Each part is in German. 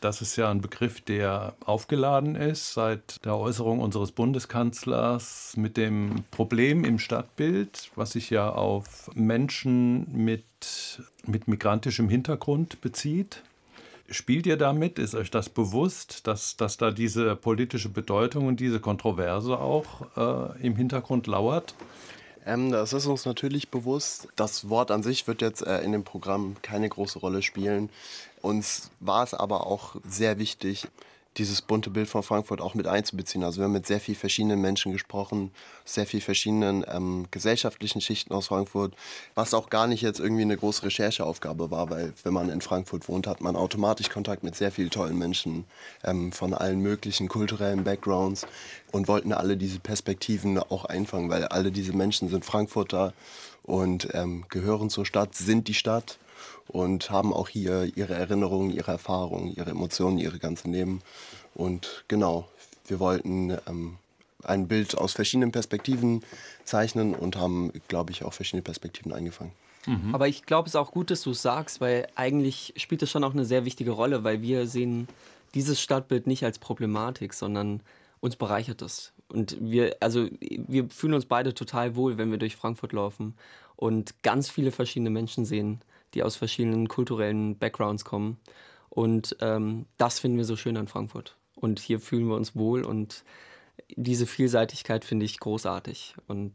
das ist ja ein Begriff, der aufgeladen ist seit der Äußerung unseres Bundeskanzlers mit dem Problem im Stadtbild, was sich ja auf Menschen mit migrantischem Hintergrund bezieht. Spielt ihr damit? Ist euch das bewusst, dass da diese politische Bedeutung und diese Kontroverse auch im Hintergrund lauert? Das ist uns natürlich bewusst. Das Wort an sich wird jetzt in dem Programm keine große Rolle spielen. Uns war es aber auch sehr wichtig, dieses bunte Bild von Frankfurt auch mit einzubeziehen. Also wir haben mit sehr vielen verschiedenen Menschen gesprochen, sehr vielen verschiedenen gesellschaftlichen Schichten aus Frankfurt, was auch gar nicht jetzt irgendwie eine große Rechercheaufgabe war, weil wenn man in Frankfurt wohnt, hat man automatisch Kontakt mit sehr vielen tollen Menschen von allen möglichen kulturellen Backgrounds und wollten alle diese Perspektiven auch einfangen, weil alle diese Menschen sind Frankfurter und gehören zur Stadt, sind die Stadt und haben auch hier ihre Erinnerungen, ihre Erfahrungen, ihre Emotionen, ihre ganze Leben. Und genau, wir wollten ein Bild aus verschiedenen Perspektiven zeichnen und haben, glaube ich, auch verschiedene Perspektiven eingefangen. Aber ich glaube, es ist auch gut, dass du es sagst, weil eigentlich spielt es schon auch eine sehr wichtige Rolle, weil wir sehen dieses Stadtbild nicht als Problematik, sondern uns bereichert es. Und wir fühlen uns beide total wohl, wenn wir durch Frankfurt laufen und ganz viele verschiedene Menschen sehen, die aus verschiedenen kulturellen Backgrounds kommen. Und das finden wir so schön an Frankfurt. Und hier fühlen wir uns wohl und diese Vielseitigkeit finde ich großartig. Und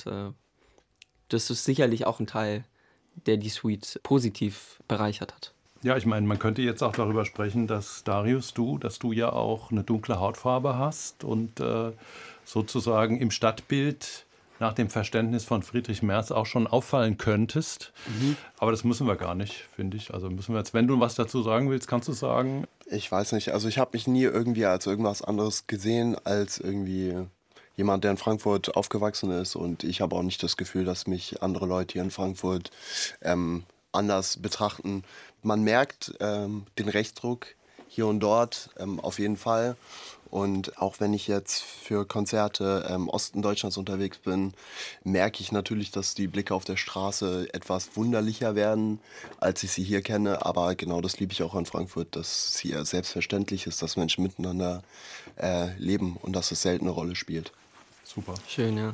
das ist sicherlich auch ein Teil, der die Suite positiv bereichert hat. Ja, ich meine, man könnte jetzt auch darüber sprechen, dass Darius, dass du ja auch eine dunkle Hautfarbe hast und sozusagen im Stadtbild nach dem Verständnis von Friedrich Merz auch schon auffallen könntest. Aber das müssen wir gar nicht, finde ich. Also müssen wir jetzt, wenn du was dazu sagen willst, kannst du sagen. Ich weiß nicht, also ich habe mich nie irgendwie als irgendwas anderes gesehen, als irgendwie jemand, der in Frankfurt aufgewachsen ist. Und ich habe auch nicht das Gefühl, dass mich andere Leute hier in Frankfurt anders betrachten. Man merkt den Rechtsdruck hier und dort auf jeden Fall. Und auch wenn ich jetzt für Konzerte im Osten Deutschlands unterwegs bin, merke ich natürlich, dass die Blicke auf der Straße etwas wunderlicher werden, als ich sie hier kenne. Aber genau das liebe ich auch an Frankfurt, dass es hier selbstverständlich ist, dass Menschen miteinander leben und dass es selten eine Rolle spielt. Super. Schön, ja.